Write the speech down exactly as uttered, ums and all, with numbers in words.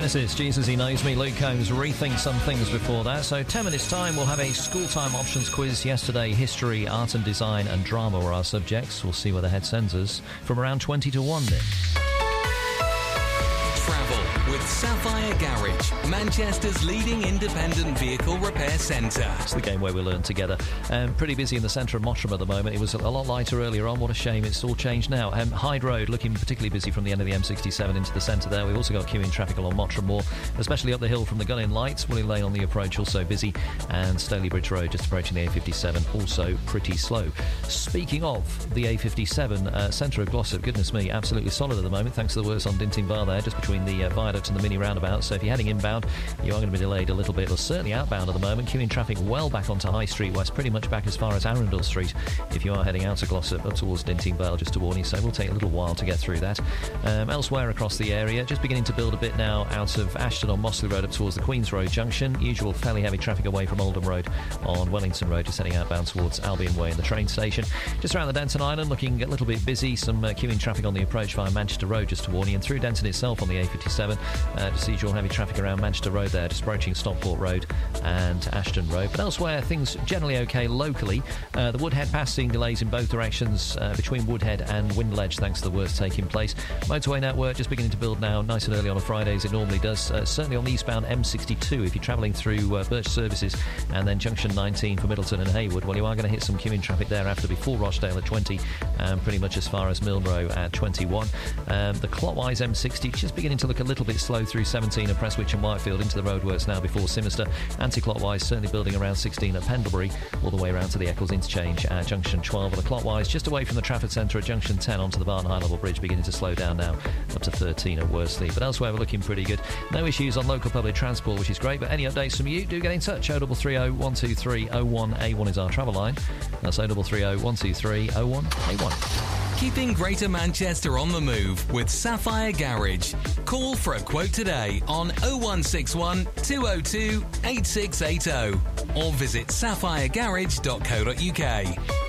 Genesis, Jesus He Knows Me. Luke Combs, Rethink Some Things before that. So ten minutes time we'll have a school time options quiz. Yesterday, history, art and design and drama were our subjects. We'll see where the head sends us from around twenty to one then. Travel with Sapphire Garage, Manchester's leading independent vehicle repair centre. It's the game where we learn together. Um, pretty busy in the centre of Mottram at the moment. It was a lot lighter earlier on. What a shame. It's all changed now. Um, Hyde Road looking particularly busy from the end of the M sixty-seven into the centre there. We've also got queuing traffic along Mottram Moor, especially up the hill from the Gun-In Lights. Woolly Lane on the approach also busy, and Staley Bridge Road just approaching the A fifty-seven also pretty slow. Speaking of the A fifty-seven, uh, centre of Glossop, goodness me, absolutely solid at the moment thanks to the works on Dinting Bar there, just between the uh, viaduct and the mini roundabout. So if you're heading inbound, you are going to be delayed a little bit, or certainly outbound at the moment. Queuing traffic well back onto High Street West, pretty much back as far as Arundel Street if you are heading out to Glossop, up towards Dinting Vale, just to warn you. So it will take a little while to get through that. Um, elsewhere across the area, just beginning to build a bit now out of Ashton on Mossley Road up towards the Queen's Road junction. Usual fairly heavy traffic away from Oldham Road on Wellington Road, just heading outbound towards Albion Way and the train station. Just around the Denton Island, looking a little bit busy. Some uh, queuing traffic on the approach via Manchester Road, just to warn you. And through Denton itself on the A fifty-seven, uh, just usual heavy traffic around Manchester Road there, just approaching Stockport Road and Ashton Road. But elsewhere, things generally okay locally. Uh, the Woodhead Pass seeing delays in both directions uh, between Woodhead and Windledge, thanks to the works taking place. Motorway network just beginning to build now, nice and early on a Friday as it normally does. Uh, certainly on the eastbound M sixty-two, if you're travelling through uh, Birch Services and then Junction nineteen for Middleton and Haywood, well, you are going to hit some queuing traffic there after before Rochdale at twenty, and pretty much as far as Milnrow at twenty-one. Um, the clockwise M sixty just beginning to look a little bit slow through seventeen at Prestwich and Whitefield into the roadworks now before Sinister. Anti-clockwise certainly building around sixteen at Pendlebury, all the way around to the Eccles interchange at Junction twelve. And the clockwise just away from the Trafford Centre at Junction ten onto the Barton High Level Bridge, beginning to slow down now up to thirteen at Worsley. But elsewhere we're looking pretty good. No issues on local public transport, which is great. But any updates from you, do get in touch. oh three three oh, one two three oh one A one is our travel line. That's oh three three oh, one two three oh one A one. Keeping Greater Manchester on the move with Sapphire Garage. Call for a quote today on oh one six one, two oh two, eight six eight oh or visit sapphire garage dot co dot uk.